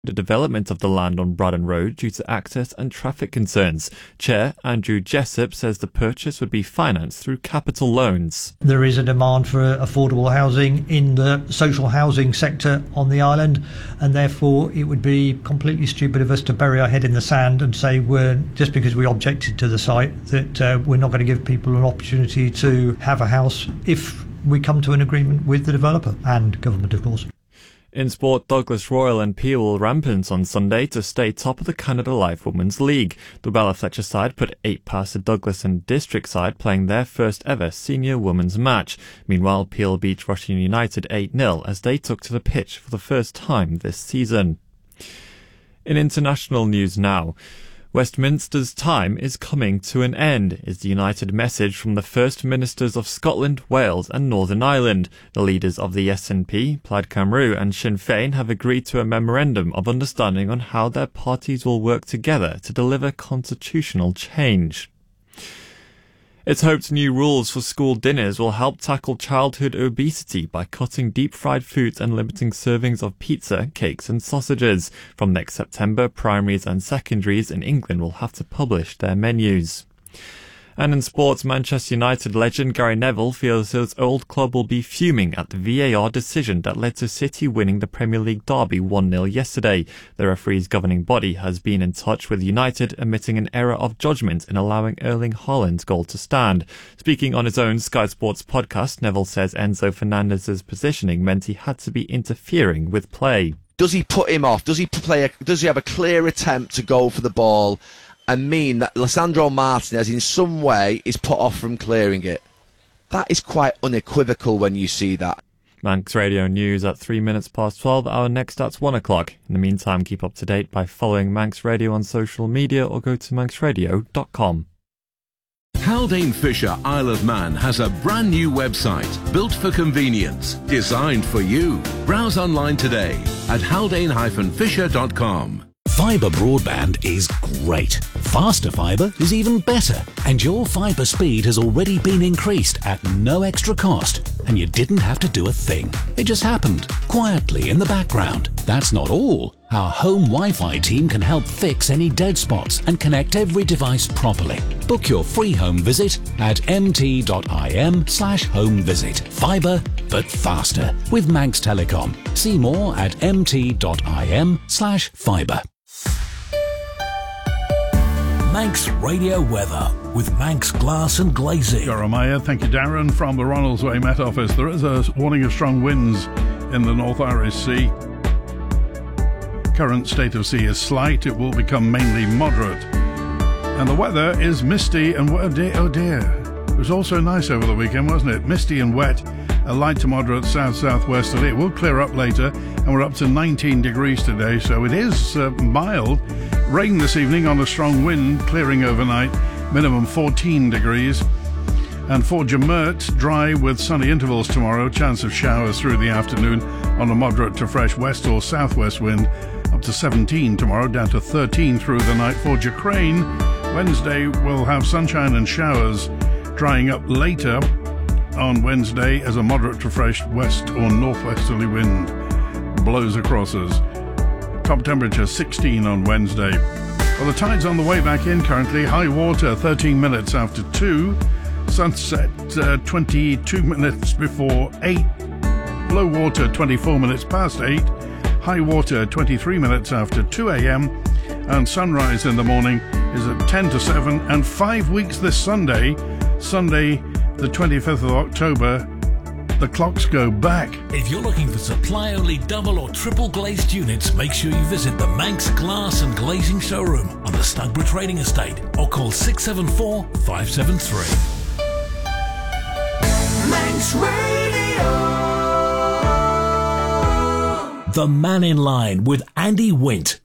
the development of the land on Braddon Road due to access and traffic concerns. Chair Andrew Jessup says the purchase would be financed through capital loans. There is a demand for affordable housing in the social housing sector on the island, and therefore it would be completely stupid of us to bury our head in the sand and say just because we objected to the site that we're not going to give people an opportunity to have a house if we come to an agreement with the developer and government, of course. In sport, Douglas Royal and Peel will rampant on Sunday to stay top of the Canada Life Women's League. The Bella Fletcher side put 8 past the Douglas and District side, playing their first ever senior women's match. Meanwhile, Peel beat Rushden United 8-0 as they took to the pitch for the first time this season. In international news now, Westminster's time is coming to an end, is the united message from the First Ministers of Scotland, Wales and Northern Ireland. The leaders of the SNP, Plaid Cymru and Sinn Féin have agreed to a memorandum of understanding on how their parties will work together to deliver constitutional change. It's hoped new rules for school dinners will help tackle childhood obesity by cutting deep-fried foods and limiting servings of pizza, cakes and sausages. From next September, primaries and secondaries in England will have to publish their menus. And in sports, Manchester United legend Gary Neville feels his old club will be fuming at the VAR decision that led to City winning the Premier League derby 1-0 yesterday. The referee's governing body has been in touch with United, admitting an error of judgment in allowing Erling Haaland's goal to stand. Speaking on his own Sky Sports podcast, Neville says Enzo Fernandez's positioning meant he had to be interfering with play. Does he put him off? Does he have a clear attempt to go for the ball and mean that Lisandro Martinez in some way is put off from clearing it? That is quite unequivocal when you see that. Manx Radio News at 3 minutes past 12, our next at 1 o'clock. In the meantime, keep up to date by following Manx Radio on social media or go to manxradio.com. Haldane Fisher Isle of Man has a brand new website built for convenience, designed for you. Browse online today at haldane-fisher.com. Fibre broadband is great. Faster fibre is even better. And your fibre speed has already been increased at no extra cost. And you didn't have to do a thing. It just happened, quietly in the background. That's not all. Our home Wi-Fi team can help fix any dead spots and connect every device properly. Book your free home visit at mt.im/home visit. Fibre, but faster. With Manx Telecom. See more at mt.im/fibre. Manx Radio Weather with Manx Glass and Glazing. Jeremiah, thank you, Darren. From the Ronalds Way Met Office, there is a warning of strong winds in the North Irish Sea. Current state of sea is slight. It will become mainly moderate. And the weather is misty and wet. Oh dear. It was also nice over the weekend, wasn't it? Misty and wet. A light to moderate south-southwesterly. It will clear up later, and we're up to 19 degrees today, so it is mild. Rain this evening on a strong wind, clearing overnight, minimum 14 degrees. And for Jamert, dry with sunny intervals tomorrow, chance of showers through the afternoon on a moderate to fresh west or southwest wind, up to 17 tomorrow, down to 13 through the night. For Jacrane, Wednesday we'll have sunshine and showers, drying up later on Wednesday as a moderate to fresh west or northwesterly wind blows across us. Top temperature 16 on Wednesday. Well, the tide's on the way back in currently. High water 13 minutes after 2. Sunset 22 minutes before 8. Low water 24 minutes past 8. High water 23 minutes after 2 a.m. And sunrise in the morning is at 10 to 7. And 5 weeks this Sunday, the 25th of October, the clocks go back. If you're looking for supply-only double or triple glazed units, make sure you visit the Manx Glass and Glazing showroom on the Stugborough Trading Estate or call 674 573. Manx Radio. The Man in Line with Andy Wint.